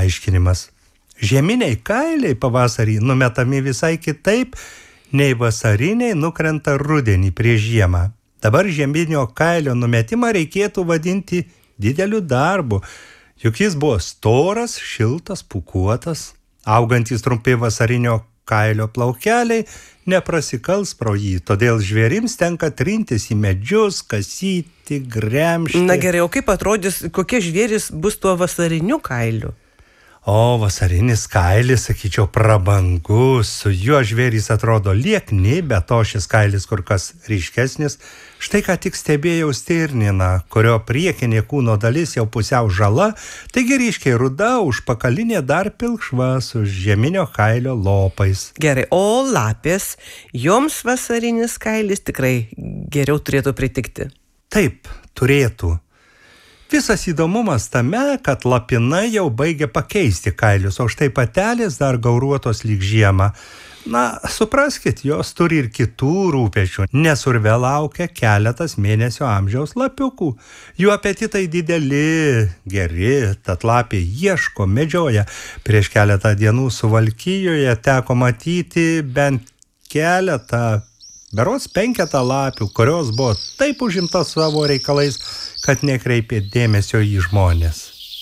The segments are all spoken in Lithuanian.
paaiškinimas. Žieminiai kailiai pavasarį numetami visai kitaip, nei vasariniai nukrenta rudenį prieš žiemą. Dabar žieminio kailio numetimą reikėtų vadinti dideliu darbu, juk jis buvo storas, šiltas, pūkuotas. Augantys trumpi vasarinio kailio plaukeliai neprasikals pro jį, todėl žvėrims tenka trintis į medžius, kasyti, gremžti. Na gerai, o kaip atrodys, kokie žvėrys bus tuo vasariniu kailiu? O vasarinis kailis, sakyčiau, prabangus, su juo žvėrys atrodo liekni, bet to šis kailis kur kas ryškesnis. Štai ką tik stebėjau stirniną, kurio priekinė kūno dalis jau pusiau žala, taigi ryškiai ruda, užpakalinė dar pilkšva su žieminio kailio lopais. Gerai, o lapės, joms vasarinis kailis tikrai geriau turėtų pritikti? Taip, turėtų. Visas įdomumas tame, kad lapinai jau baigia pakeisti kailius, o štai patelės dar gauruotos lyg žiemą. Na, supraskit, jos turi ir kitų rūpešių, nes urve laukia keletas mėnesio amžiaus lapiukų. Jų apetitai dideli, geri, tad lapė ieško, medžioja. Prieš keletą dienų Suvalkijoje teko matyti bent keletą, berods 5 lapių, kurios buvo taip užimtos savo reikalais, kad nekreipė dėmesio į žmones.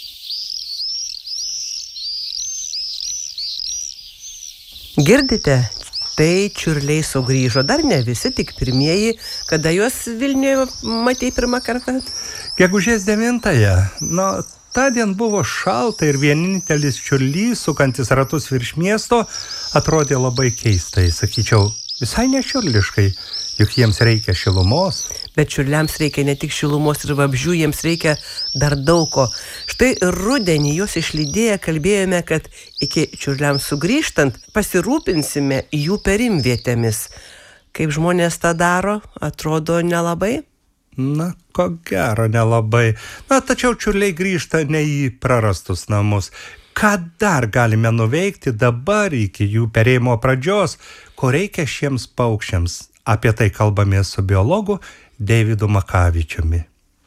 Girdite? Tai čiurliai sugrįžo. Dar ne visi, tik pirmieji. Kada juos Vilniuje matei pirmą kartą? Gegužės 9-ąją. Tądien buvo šalta ir vienintelis čiurlys, sukantis ratus virš miesto, atrodė labai keistai. Sakyčiau, visai nečiurliškai, juk jiems reikia šilumos. Bet čiurliams reikia ne tik šilumos ir vabzdžių, jiems reikia dar daug ko. Štai rudenį juos išlydėję kalbėjome, kad iki čiurliams sugrįžtant pasirūpinsime jų perimvietėmis. Kaip žmonės tą daro, atrodo nelabai? Na, ko gero nelabai. Tačiau čiurliai grįžta ne į prarastus namus. Ką dar galime nuveikti dabar iki jų perėjimo pradžios, ko reikia šiems paukščiams? Apie tai kalbamės su biologu Deividu Makavičiumi.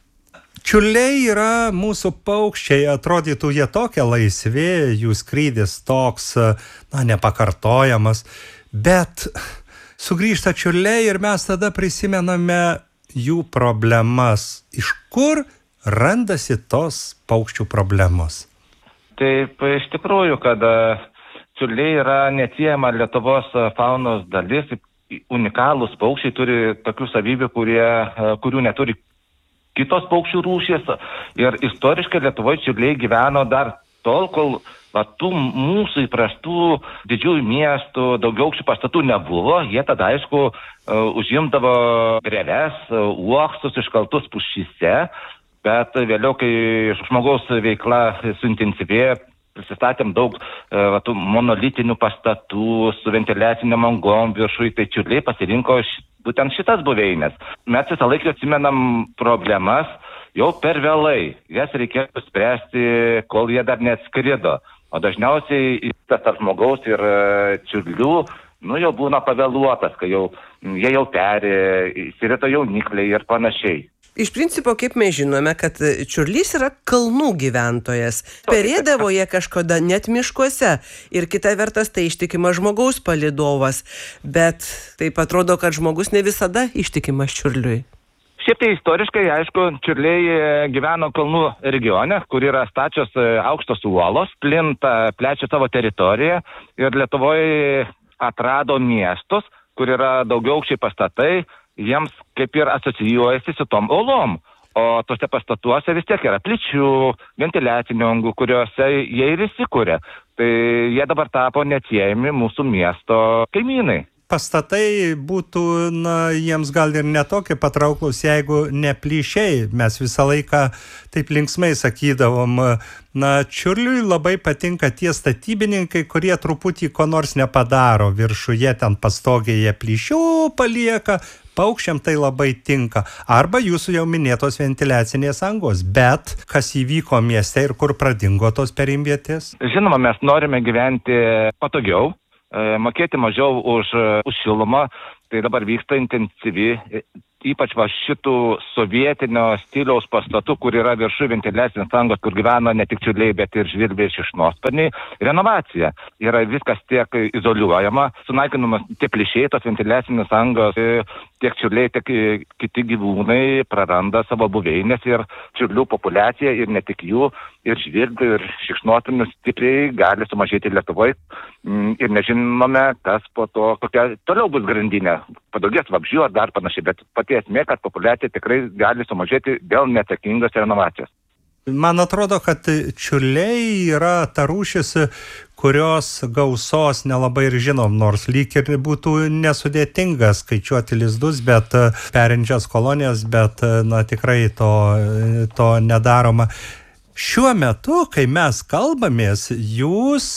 Čiurliai yra mūsų paukščiai, atrodytų jie tokie laisvi, jų skrydis toks, nepakartojamas, bet sugrįžta čiurliai ir mes tada prisimename jų problemas. Iš kur randasi tos paukščių problemos? Taip, iš tikrųjų, kad čiurliai yra neatsiejama Lietuvos faunos dalis. Unikalūs paukščiai turi tokių savybių, kurių neturi kitos paukščių rūšės. Ir istoriškai Lietuvoje čiurliai gyveno dar tol, kol tų mūsų įprastų didžiųjų miestų, daugiaaukščių pastatų nebuvo. Jie tada, aišku, užimdavo dreves, uoksus iškaltus pušyse, bet vėliau, kai žmogaus veikla suintensyvėjo, prisistatėm daug monolitinių pastatų su ventiliaciniam angom viršui, tai čiurliai pasirinko būtent šitas buveinės. Mes visą laiką atsimenam problemas jau per vėlai. Jas reikėjo spręsti, kol jie dar neatskrido. O dažniausiai tas tarp žmogaus ir čiurlių jau būna pavėluotas, kai jie jau peri, išsirito jaunikliai ir panašiai. Iš principo, kaip mes žinome, kad čiurlys yra kalnų gyventojas. Perėdavo jie kažkada net miškuose. Ir kita vertas, tai ištikimas žmogaus palydovas. Bet taip atrodo, kad žmogus ne visada ištikimas čiurliui. Šiaip tai istoriškai, aišku, čiurliai gyveno kalnų regione, kur yra stačios aukštos uolos, plinta, plečia savo teritoriją ir Lietuvoje atrado miestus, kur yra daugiaaukščiai pastatai. Jiems kaip ir asocijuojasi su tom uolom, o tose pastatuose vis tiek yra plyčių, ventiliacinių angų, kuriuose jie ir įsikūrė. Tai jie dabar tapo neatsiejami mūsų miesto kaimynai. Pastatai būtų, jiems gal ir netokie patrauklus, jeigu ne plyšiai. Mes visą laiką taip linksmai sakydavom, čiurliui labai patinka tie statybininkai, kurie truputį ko nors nepadaro. Viršuje ten pastogėje plyšių palieka, paukščiam tai labai tinka. Arba jūsų jau minėtos ventiliacinės angos. Bet kas įvyko mieste ir kur pradingo tos perimvietės? Žinoma, mes norime gyventi patogiau, mokėti mažiau už šilumą, tai dabar vyksta intensyvi ypač va šitų sovietinio stiliaus pastatų, kur yra viršų ventiliacinės angos, kur gyvena ne tik čiurliai, bet ir žvirbliai šikšnosparniai, renovacija. Yra viskas tiek izoliuojama, sunaikinamas tie plyšiai, tos ventiliacinės angos, tiek čiurliai, tiek kiti gyvūnai praranda savo buveinės ir čiurlių populiacija, ir ne tik jų, ir žvirblių, ir šikšnosparnių stipriai gali sumažėti Lietuvoje. Ir nežinome, kas po to, kokia toliau bus grandinė. Padaugės vabzdžių ar dar panašiai, bet pati esmė, kad populiacija tikrai gali sumažėti dėl neatsakingos renovacijos. Man atrodo, kad čiurliai yra ta rūšis, kurios gausos nelabai ir žinom, nors lyg ir būtų nesudėtinga skaičiuoti lizdus, bet perinčias kolonijas, bet tikrai to nedaroma. Šiuo metu, kai mes kalbamės, jūs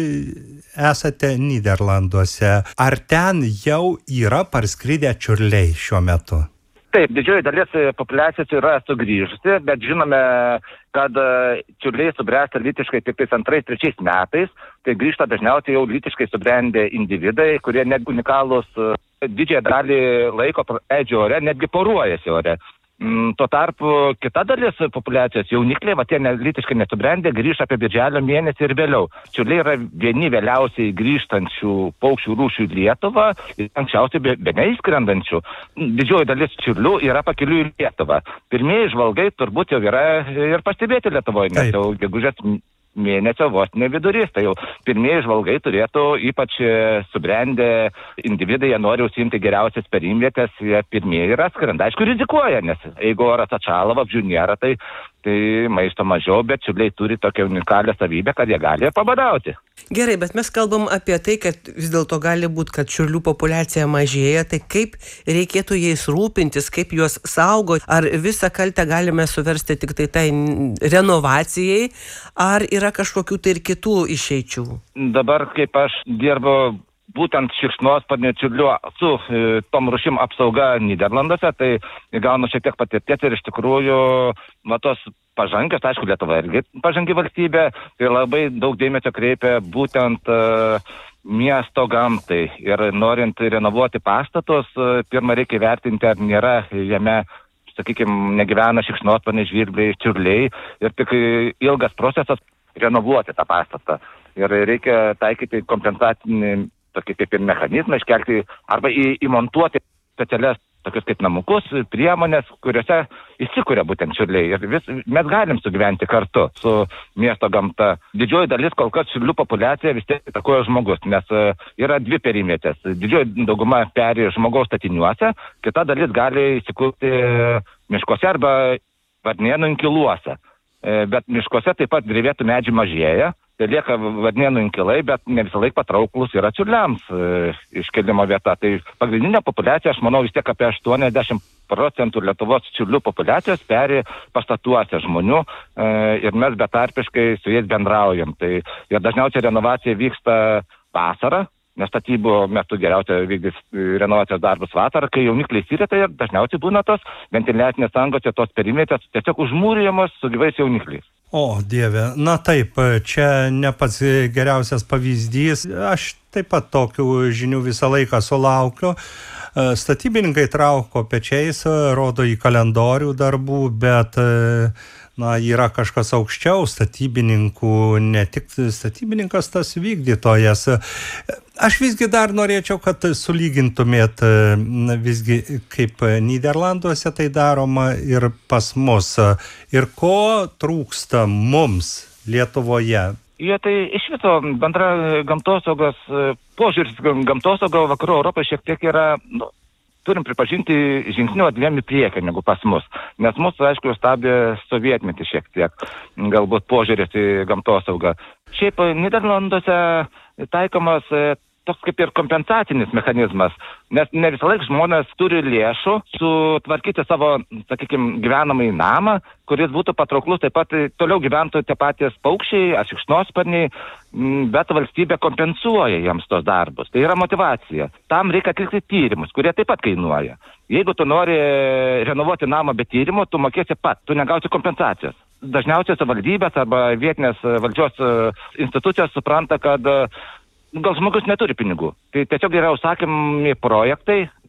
esate Nyderlanduose. Ar ten jau yra parskridę čiurliai šiuo metu? Taip, didžioji dalis populiacijos yra sugrįžusi, bet žinome, kad čiurliai subręsta lytiškai tik 2-3 metais, tai grįžta dažniausiai jau lytiškai subrendę individai, kurie net unikalūs didžiąją dalį laiko leidžia ore, netgi poruojasi ore. Tuo tarpu kita dalis populiacijos jaunikliai, tie lytiškai nesubrendę, grįžta apie birželio mėnesį ir vėliau. Čiurliai yra vieni vėliausiai grįžtančių paukščių rūšių į Lietuvą ir anksčiausiai be neįskrendančių. Didžioji dalis čiurlių yra pakeliui į Lietuvą. Pirmieji žvalgai turbūt jau yra ir pastebėti Lietuvoje, nes jau gegužės mėnesio vos ne vidurys. Tai jau pirmieji žvalgai turėtų, ypač subrendę individai, jie nori užsiimti geriausias perimvietės, jie pirmieji yra skrenda. Aišku, rizikuoja, nes jeigu oras atšąla, vabzdžių nėra, tai maisto mažiau, bet čiurliai turi tokią unikalią savybę, kad jie gali pabadauti. Gerai, bet mes kalbam apie tai, kad vis dėlto gali būti, kad čiurlių populiacija mažėja, tai kaip reikėtų jais rūpintis, kaip juos saugoti, ar visą kaltę galime suversti tik tai renovacijai, ar yra kažkokių tai ir kitų išeičių? Dabar, kaip aš dirbu būtent šikšnosparnių čiurlių su tom rūšim apsauga Nyderlanduose, tai gaunu šiek tiek patirties ir iš tikrųjų tos pažangios, aišku, Lietuva irgi pažangi valstybė, tai labai daug dėmesio kreipia būtent miesto gamtai. Ir norint renovuoti pastatus, pirmą reikia vertinti, ar nėra jame, sakykime, negyvena šikšnosparniai, žvirbliai, čiurliai, ir tik ilgas procesas renovuoti tą pastatą. Ir reikia taikyti kompensacinį tokį kaip ir mechanizmą, iškelti arba įmontuoti specialias tokius kaip namukus, priemonės, kuriuose įsikuria būtent čiurliai. Ir mes galim sugyventi kartu su miesto gamta. Didžioji dalis kol kas čiurlių populiacija vis tiek įtakoja žmogus, nes yra dvi perimvietės. Didžioji dauguma peri žmogaus statiniuose, kita dalis gali įsikurti miškuose arba varnėnų inkiluose. Bet miškuose taip pat drevėtų medžių mažėja. Tai lieka varnėnų inkilai, bet ne visą laiką patrauklus yra čiurliams iškelimo vieta. Tai pagrindinė populiacija, aš manau, vis tiek apie 80% Lietuvos čiurlių populiacijos peri pastatuose žmonių ir mes betarpiškai su jais bendraujam. Tai ir dažniausiai renovacija vyksta vasarą, nes statybų metu geriausia vykdys renovacijos darbus vasarą, kai jaunikliai įsirita ir dažniausiai būna tos ventiliacinės angos ir tos perimetės tiesiog užmūrijamos su gyvais jaunikliais. O, Dieve, na taip, čia ne pats geriausias pavyzdys. Aš taip pat tokių žinių visą laiką sulaukiu. Statybininkai trauko pečiais, rodo į kalendorių darbų, bet yra kažkas aukščiau statybininkų, ne tik statybininkas, tas vykdytojas. Aš visgi dar norėčiau, kad sulygintumėt visgi kaip Nyderlanduose tai daroma ir pas mus. Ir ko trūksta mums Lietuvoje? Tai iš viso bendra gamtosaugos požiūris gamtosaugo vakarų Europoje šiek tiek yra, turim pripažinti, žingsniu 2 į priekį negu pas mus. Nes mūsų, aišku, stabdė sovietmetį šiek tiek, galbūt požiūris į gamtosaugą. Šiaip Nyderlanduose taikomas toks kaip ir kompensacinis mechanizmas, nes ne visą laiką žmonės turi lėšų sutvarkyti savo, sakykime, gyvenamąjį namą, kuris būtų patrauklus, taip pat toliau gyventų tie patys paukščiai, ar šikšnosparniai, bet valstybė kompensuoja jiems tos darbus. Tai yra motyvacija. Tam reikia atlikti tyrimus, kurie taip pat kainuoja. Jeigu tu nori renovuoti namą be tyrimų, tu mokėsi pat, tu negausi kompensacijos. Dažniausiai savivaldybės arba vietinės valdžios institucijos supranta, kad gal žmogus neturi pinigų. Tai tiesiog yra užsakomi projektai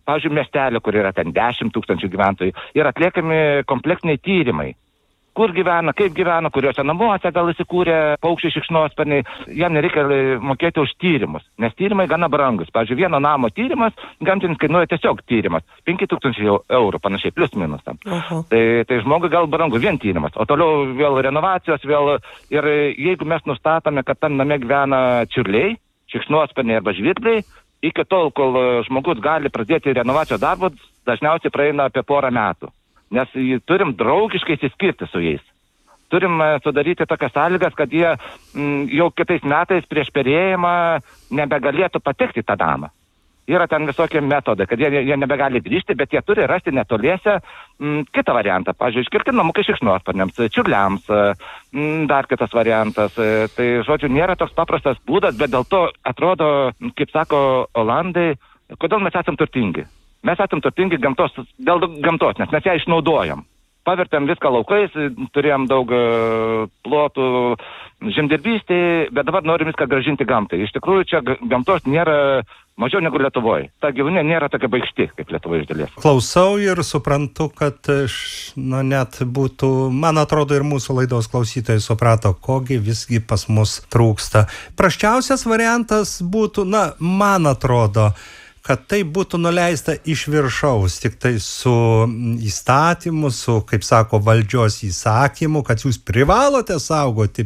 pavyzdžiui, miestelį, kur yra ten 10 000 gyventojų, yra atliekami kompleksiniai tyrimai. Kur gyvena, kaip gyvena, kuriuose namuose gal įsikūrė paukščiai šikšnosparniai, jam nereikia mokėti už tyrimus, nes tyrimai gana brangus. Pavyzdžiui, vieno namo tyrimas, gamtinis kainuoja tiesiog tyrimas, 5 000 eurų, panašiai, plius minus tam. Tai žmogui gal brangu vien tyrimas, o toliau vėl renovacijos, ir jeigu mes nustatome, kad tam name gyvena čiurliai, šikšnosparniai arba žvirbliai, iki tol, kol žmogus gali pradėti renovacijos darbus, dažniausiai praeina apie porą metų. Nes turim draugiškai įsiskirti su jais. Turim sudaryti tokias sąlygas, kad jie jau kitais metais prieš perėjimą nebegalėtų patekti į tą namą. Yra ten visokie metodai, kad jie nebegali grįžti, bet jie turi rasti netoliese kitą variantą. Pavyzdžiui, iškirti namukai šikšnosparniams, čiurliams, dar kitas variantas. Tai, žodžiu, nėra toks paprastas būdas, bet dėl to atrodo, kaip sako Olandai, kodėl mes esam turtingi. Mes esam turtingi dėl gamtos, nes mes ją išnaudojam. Pavertėm viską laukais, turėjom daug plotų žemdirbystėje, bet dabar norim viską grąžinti gamtai. Iš tikrųjų, čia gamtos nėra mažiau negu Lietuvoje. Ta gyvūnė nėra tokia baikšti, kaip Lietuvoje iš dalies. Klausau ir suprantu, kad net būtų, man atrodo, ir mūsų laidos klausytojai suprato, kogi visgi pas mus trūksta. Prasčiausias variantas būtų, man atrodo, kad tai būtų nuleista iš viršaus, tik tai su įstatymu, su, kaip sako, valdžios įsakymu, kad jūs privalote saugoti,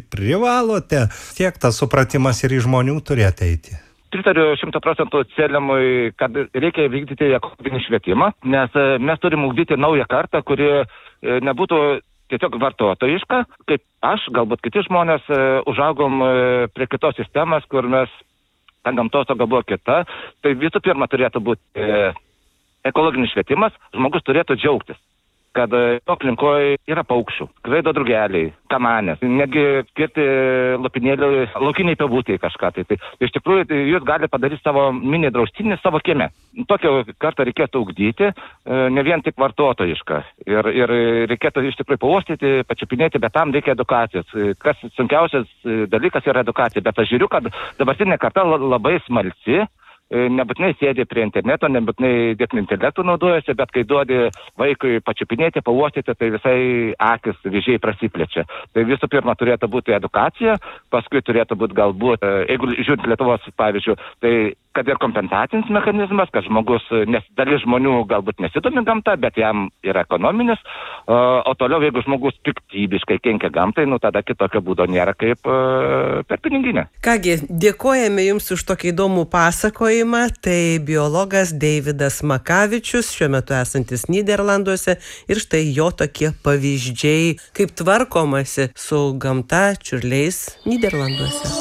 tiek tas supratimas ir iš žmonių turėtų eiti. Pritariu 100% Celemui, kad reikia vykdyti ekologinį švietimą, nes mes turim ugdyti naują kartą, kuri nebūtų tiesiog vartotojiška, kaip aš, galbūt kiti žmonės, užaugom prie kitos sistemos, kur mes ta gamtosauga buvo kita, tai visų pirma turėtų būti ekologinis švietimas, žmogus turėtų džiaugtis, kad aplinkoje yra paukščių, skraido drugeliai, kamanės, netgi skirti lopinėliui, laukiniai pebūtai kažką. Tai iš tikrųjų jūs gali padaryti savo mini draustinį savo kieme. Tokią kartą reikėtų ugdyti, ne vien tik vartotojišką. Ir reikėtų iš tikrųjų pauostyti, pačiupinėti, bet tam reikia edukacijos. Kas sunkiausias dalykas yra edukacija, bet aš žiūriu, kad dabartinė karta labai smalsi, nebūtinai sėdi prie interneto, nebūtinai dirbtinio intelektų naudojasi, bet kai duodi vaikui pačiupinėti, pauostyti, tai visai akis vyzdžiai prasiplečia. Tai visų pirma turėtų būti edukacija, paskui turėtų būti galbūt, jeigu žiūrint Lietuvos pavyzdžių, tai kad ir kompensacinis mechanizmas, kad žmogus, nes dalis žmonių galbūt nesidomi gamta, bet jam yra ekonominis, o toliau, jeigu žmogus piktybiškai kenkia gamtai, tada kitokio būdo nėra kaip per piniginę. Kągi, dėkojame Jums už tokį įdomų pasakojimą. Tai biologas Deividas Makavičius, šiuo metu esantis Nyderlanduose, ir štai jo tokie pavyzdžiai, kaip tvarkomasi su gamta, čiurliais Nyderlanduose.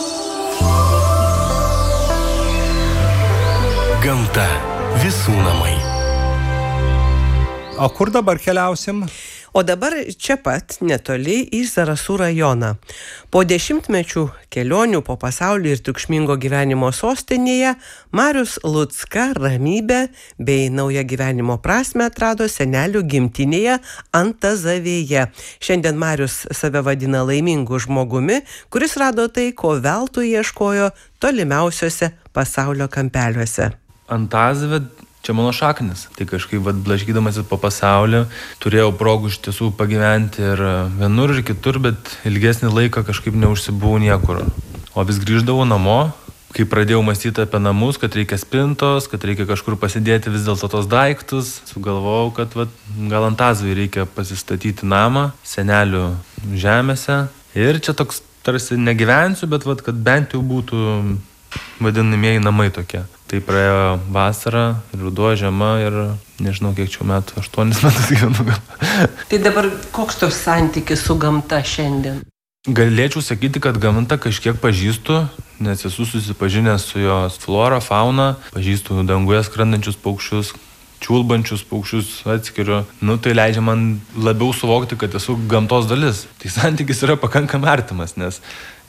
Gamta visų namai. O kur dabar keliausim? O dabar čia pat, netoli į Zarasų rajoną. Po 10 kelionių po pasaulį ir triukšmingo gyvenimo sostinėje Marius Lucka ramybę bei naują gyvenimo prasmę atrado senelių gimtinėje Antazavėje. Šiandien Marius save vadina laimingu žmogumi, kuris rado tai, ko veltui ieškojo tolimiausiuose pasaulio kampeliuose. Antazavė, čia mano šaknis. Tai kažkaip blaškydamasis po pasaulį turėjau progų iš tiesų pagyventi ir vienur ir kitur, bet ilgesnį laiką kažkaip neužsibuvau niekur. O vis grįždavau namo, kai pradėjau mąstyti apie namus, kad reikia spintos, kad reikia kažkur pasidėti vis dėlto tos daiktus, sugalvojau, kad gal Antazavėje reikia pasistatyti namą senelių žemėse. Ir čia toks tarsi negyvensiu, bet kad bent jau būtų vadinamieji namai tokie. Tai praėjo vasara, ruduo, žiema ir nežinau kiek čia metų, 8 metus gyvenu gal. Tai dabar koks toks santykis su gamta šiandien? Galėčiau sakyti, kad gamtą kažkiek pažįstu, nes esu susipažinęs su jos flora, fauna, pažįstu danguje skrandančius paukščius, čiulbančius paukščius atskiriu. Tai leidžia man labiau suvokti, kad esu gamtos dalis. Tai santykis yra pakankamai artimas, nes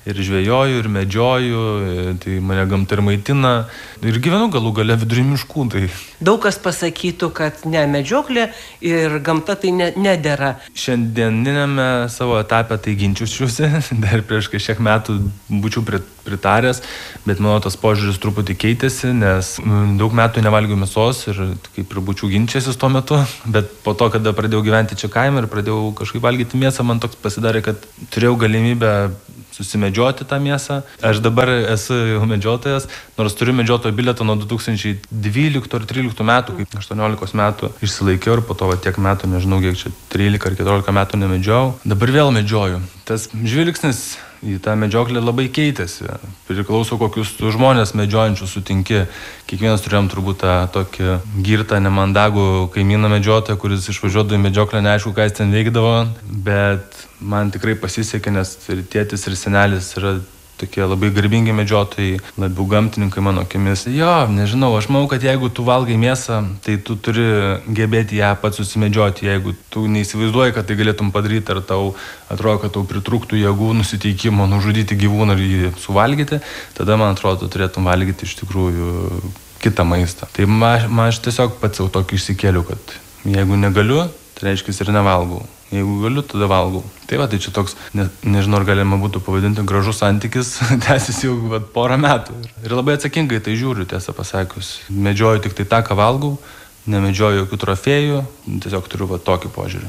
ir žvejoju, ir medžioju, tai mane gamta ir maitina. Ir gyvenu galų gale vidury miškų. Tai... Daug kas pasakytų, kad ne, medžioklė ir gamta tai nedera. Šiandieninėme savo etape tai ginčiusiuosi, dar prieš kažkiek metų būčiau pritaręs, bet mano tas požiūris truputį keitėsi, nes daug metų nevalgiau mėsos ir kaip ir būčiau ginčiasis tuo metu, bet po to, kada pradėjau gyventi čia kaime ir pradėjau kažkaip valgyti mėsą, man toks pasidarė, kad turėjau galimybę susimedžioti tą mėsą. Aš dabar esu jau medžiotojas, nors turiu medžiotojo bilietą nuo 2012 ar 13 metų, kaip 18 metų išsilaikiau ir po to tiek metų, nežinau, kiek čia 13 ar 14 metų nemedžiojau. Dabar vėl medžioju. Tas žvilgsnis į tą medžioklę labai keitėsi. Priklauso, kokius žmonės medžiojančius sutinki. Kiekvienas turėjom turbūt tą tokį girtą, nemandagų kaimyną medžiotoją, kuris išvažiuodavo į medžioklę, neaišku, ką jis ten veikdavo, bet man tikrai pasisekė, nes ir tėtis, ir senelis yra tokie labai garbingi medžiotojai, labiau gamtininkai mano akimis. Jo, nežinau, aš manau, kad jeigu tu valgai mėsą, tai tu turi gebėti ją pats susimedžioti. Jeigu tu neįsivaizduoji, kad tai galėtum padaryti, ar tau atrodo, kad tau pritrūktų jėgų, nusiteikimo, nužudyti gyvūną ir jį suvalgyti, tada, man atrodo, tu turėtum valgyti iš tikrųjų kitą maistą. Tai man aš tiesiog pats jau tokį išsikėliau, kad jeigu negaliu, tai reiškia ir nevalgau. Jeigu galiu, tada valgau. Tai va, tai čia toks, nežinau, ar galima būtų pavadinti gražus santykis, tęsis jau porą metų. Ir labai atsakingai tai žiūriu, tiesą pasakius. Medžioju tik tai tą, ką valgau, nemedžioju jokių trofėjų, tiesiog turiu tokį požiūrį.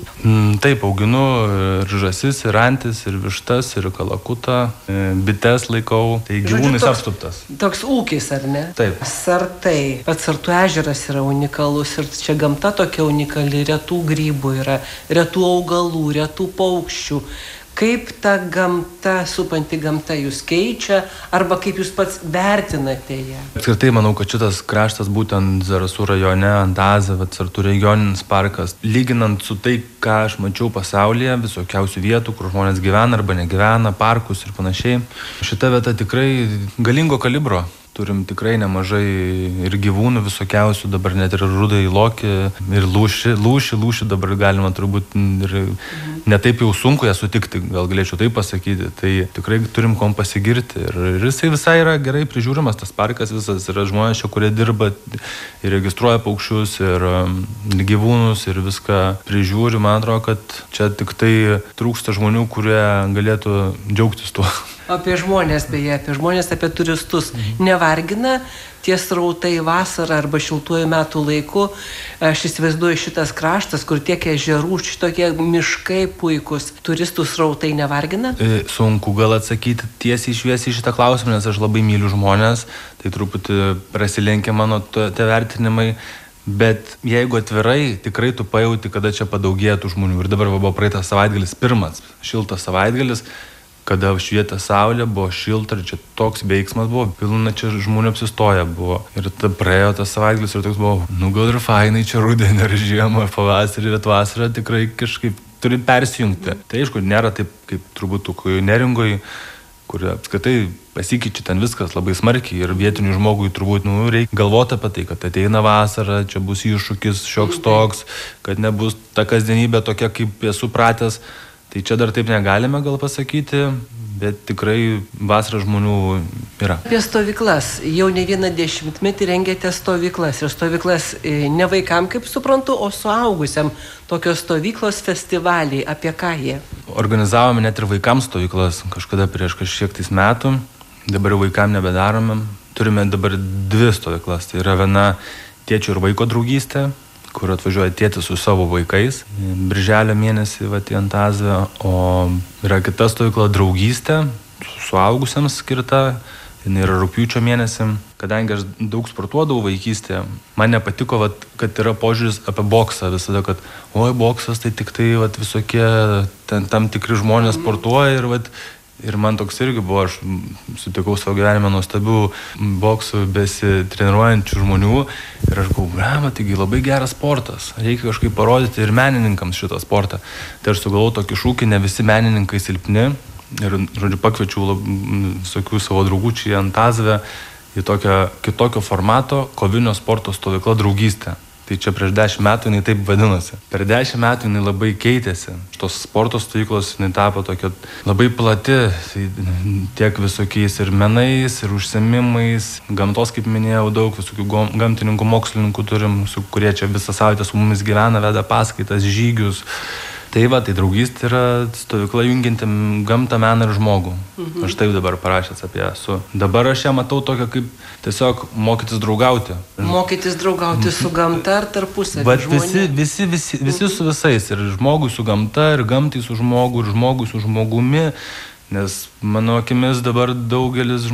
Taip, auginu ir žąsis, ir antis, ir vištas, ir kalakutą, bites laikau, tai gyvūnais apstuptas. Toks ūkis, ar ne? Taip. Sartai. Pats Sartų ežeras yra unikalus ir čia gamta tokia unikali, retų grybų yra, retų augalų, retų paukščių. Kaip ta gamta, supanti gamta jūs keičia, arba kaip jūs pats vertinate ją? Apskritai, manau, kad šitas kraštas, būtent Zarasų rajone, Antazė, Sartų regioninis parkas, lyginant su tai, ką aš mačiau pasaulyje, visokiausių vietų, kur žmonės gyvena arba negyvena, parkus ir panašiai, šita vieta tikrai galingo kalibro. Turim tikrai nemažai ir gyvūnų visokiausių, dabar net ir rudąjį lokį, ir lūšį dabar galima turbūt ir netaip jau sunku ją sutikti, gal galėčiau taip pasakyti. Tai tikrai turim kom pasigirti ir jisai visai yra gerai prižiūrimas, tas parkas visas, yra žmonės čia, kurie dirba ir registruoja paukščius ir gyvūnus ir viską prižiūri. Man atrodo, kad čia tik tai trūksta žmonių, kurie galėtų džiaugtis tuo. Apie žmonės, beje, apie turistus. Nevargina tie srautai vasarą arba šiltuoju metų laiku. Aš įsivaizduoju šitas kraštas, kur tiek ežerų, šitokie miškai puikus. Turistų srautai nevargina? Sunku gal atsakyti tiesiai šviesiai šitą klausimą, nes aš labai myliu žmonės. Tai truputį prasilenkia mano tie vertinimai. Bet jeigu atvirai, tikrai tu pajauti, kada čia padaugėtų žmonių. Ir dabar buvo praeitas savaitgalis, pirmas šiltas savaitgalis, kada švietė saulė, buvo šilta ir čia toks veiksmas buvo, pilna čia žmonių apsistoja buvo. Ir praėjo tas savaitgalis ir toks buvo, gal ir fainai čia rudenį ar žiemą, pavasarį, bet vasarą tikrai kažkaip turi persijungti. Tai aišku, nėra taip, kaip turbūt Neringoj, kur apskritai pasikeičia ten viskas labai smarkiai ir vietinių žmogui turbūt reikia galvoti apie tai, kad ateina vasara, čia bus iššūkis šioks toks, kad nebus ta kasdienybė tokia, kaip esu pratęs. Tai čia dar taip negalime gal pasakyti, bet tikrai vasarą žmonių yra. Apie stovyklas. Jau ne vieną dešimtmetį rengiate stovyklas. Ir stovyklas ne vaikam, kaip suprantu, o suaugusiam. Tokios stovyklos festivaliai. Apie ką jie? Organizavome net ir vaikams stovyklas kažkada prieš kažkiek tais metų. Dabar vaikam nebedarome. Turime dabar 2 stovyklas. Tai yra viena tėčio ir vaiko draugystė, kur atvažiuoja tėtis su savo vaikais, birželio mėnesį į Antazę, o yra kita stovykla draugystė, suaugusiems skirta, jinai yra rugpjūčio mėnesį. Kadangi aš daug sportuodavau vaikystėje, man nepatiko, kad yra požiūris apie boksą visada, kad boksas tai tik tai visokie tam tikri žmonės sportuoja ir man toks irgi buvo, aš sutikau savo gyvenime nuostabių boksų besitreniruojančių žmonių ir aš galvoju, taigi labai geras sportas, reikia kažkaip parodyti ir menininkams šitą sportą. Tai aš sugalvojau tokį šūkį, ne visi menininkai silpni ir, žodžiu, pakviečiau visokių savo draugų čia į Antazę į tokio kitokio formato kovinio sporto stovykla draugystė. Tai čia prieš 10 metų jinai taip vadinosi. Per 10 metų jinai labai keitėsi. Tos sporto stovyklos jinai tapo tokia labai plati, tiek visokiais ir menais, ir užsiėmimais. Gamtos, kaip minėjau, daug visokių gamtininkų, mokslininkų turim, kurie čia visą savaitę su mumis gyvena, veda paskaitas, žygius. Tai va, tai draugystė yra stovykla jungianti gamtą, meną ir žmogų. Aš taip dabar parašęs apie ją esu. Dabar aš ją matau tokią kaip tiesiog mokytis draugauti. Mokytis draugauti su gamta ar tarpusavį? Bet visi su visais. Ir žmogui su gamta, ir gamtai su žmogu, ir žmogui su žmogumi. Nes mano akimis dabar daugelis